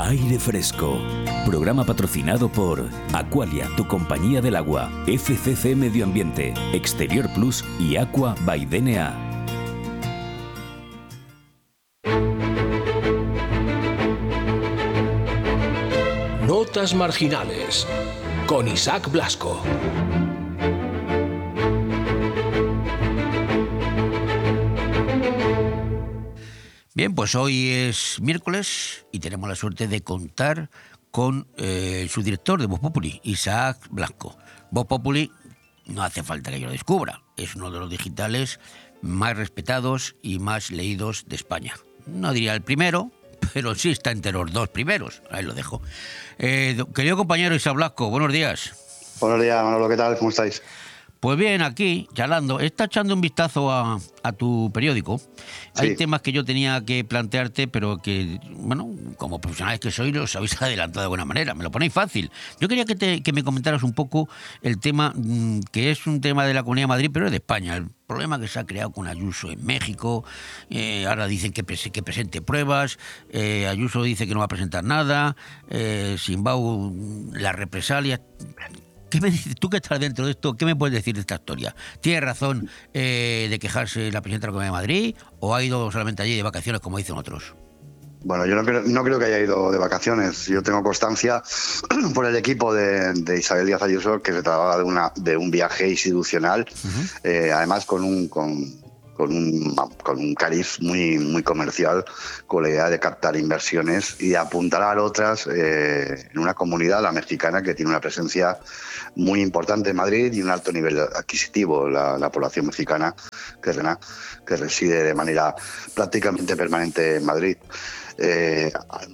Aire Fresco. Programa patrocinado por Aqualia, tu compañía del agua, FCC Medio Ambiente, Exterior Plus y Aqua by DNA. Notas marginales con Isaac Blasco. Bien, pues hoy es miércoles y tenemos la suerte de contar con su director de Voz Populi, Isaac Blasco. Voz Populi, no hace falta que yo lo descubra, es uno de los digitales más respetados y más leídos de España. No diría el primero, pero sí está entre los dos primeros, ahí lo dejo. Querido compañero Isaac Blasco, buenos días. Buenos días, Manolo, ¿qué tal? ¿Cómo estáis? Pues bien, aquí, charlando, está echando un vistazo a tu periódico. Sí. Hay temas que yo tenía que plantearte, pero que, bueno, como profesionales que sois, los habéis adelantado de buena manera. Me lo ponéis fácil. Yo quería que me comentaras un poco el tema, que es un tema de la Comunidad de Madrid, pero es de España. El problema que se ha creado con Ayuso en México. Ahora dicen que presente pruebas. Ayuso dice que no va a presentar nada. Sheinbaum, las represalias. ¿Qué me dices? Tú que estás dentro de esto, ¿qué me puedes decir de esta historia? ¿Tiene razón de quejarse la presidenta de la Comunidad de Madrid o ha ido solamente allí de vacaciones como dicen otros? Bueno, yo no creo que haya ido de vacaciones. Yo tengo constancia por el equipo de Isabel Díaz Ayuso que se trataba de un viaje institucional, además con un cariz muy comercial, con la idea de captar inversiones y de apuntalar otras en una comunidad, la mexicana, que tiene una presencia muy importante en Madrid y un alto nivel adquisitivo. La población mexicana que reside de manera prácticamente permanente en Madrid.